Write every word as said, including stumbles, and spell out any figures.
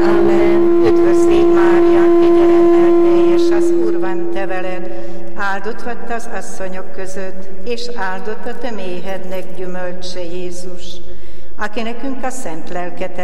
Amen. Üdvös légy, Mária, kegyelemmel teljes, az Úr van te veled, áldott vagy te az asszonyok között, és áldott a te méhednek gyümölcse, Jézus, aki nekünk a szent lelket